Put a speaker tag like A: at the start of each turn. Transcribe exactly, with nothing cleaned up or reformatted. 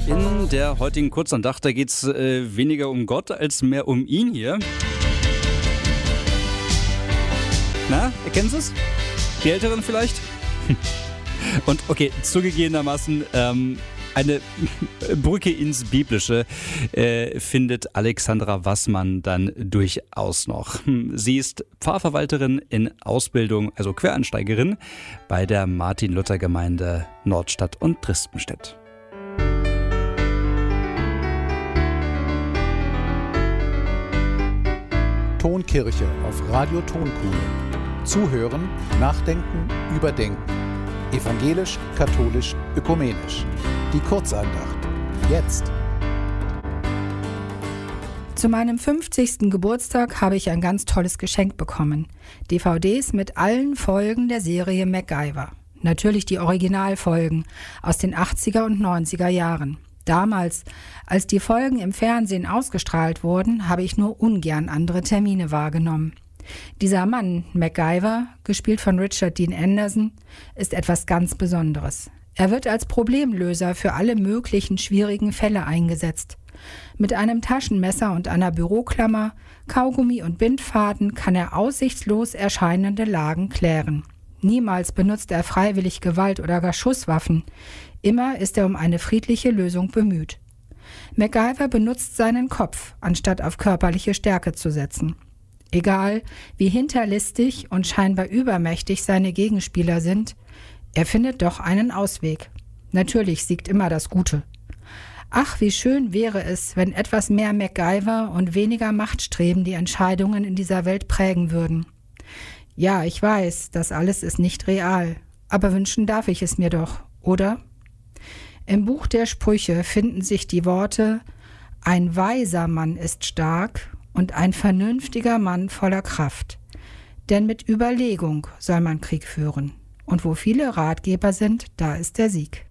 A: In der heutigen Kurzandacht, da geht es äh, weniger um Gott als mehr um ihn hier. Na, erkennen Sie es? Die Älteren vielleicht? Und okay, zugegebenermaßen, ähm, eine Brücke ins Biblische äh, findet Alexandra Wassmann dann durchaus noch. Sie ist Pfarrverwalterin in Ausbildung, also Quereinsteigerin bei der Martin-Luther-Gemeinde Nordstadt und Drispenstedt.
B: Tonkirche auf Radio Tonkuhle. Zuhören, nachdenken, überdenken. Evangelisch, katholisch, ökumenisch. Die Kurzandacht. Jetzt.
C: Zu meinem fünfzigsten Geburtstag habe ich ein ganz tolles Geschenk bekommen. D V Ds mit allen Folgen der Serie MacGyver. Natürlich die Originalfolgen aus den achtziger und neunziger Jahren. Damals, als die Folgen im Fernsehen ausgestrahlt wurden, habe ich nur ungern andere Termine wahrgenommen. Dieser Mann, MacGyver, gespielt von Richard Dean Anderson, ist etwas ganz Besonderes. Er wird als Problemlöser für alle möglichen schwierigen Fälle eingesetzt. Mit einem Taschenmesser und einer Büroklammer, Kaugummi und Bindfaden kann er aussichtslos erscheinende Lagen klären. Niemals benutzt er freiwillig Gewalt oder gar Schusswaffen. Immer ist er um eine friedliche Lösung bemüht. MacGyver benutzt seinen Kopf, anstatt auf körperliche Stärke zu setzen. Egal, wie hinterlistig und scheinbar übermächtig seine Gegenspieler sind, er findet doch einen Ausweg. Natürlich siegt immer das Gute. Ach, wie schön wäre es, wenn etwas mehr MacGyver und weniger Machtstreben die Entscheidungen in dieser Welt prägen würden. Ja, ich weiß, das alles ist nicht real, aber wünschen darf ich es mir doch, oder? Im Buch der Sprüche finden sich die Worte: Ein weiser Mann ist stark und ein vernünftiger Mann voller Kraft. Denn mit Überlegung soll man Krieg führen. Und wo viele Ratgeber sind, da ist der Sieg.